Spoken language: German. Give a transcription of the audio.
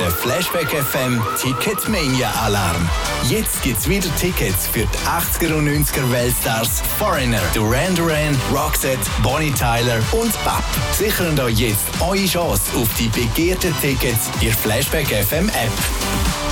Der Flashback FM Ticketmania Alarm. Jetzt gibt's wieder Tickets für die 80er und 90er Weltstars Foreigner, Duran Duran, Roxette, Bonnie Tyler und BAP. Sichern euch jetzt eure Chance auf die begehrten Tickets in der Flashback FM App.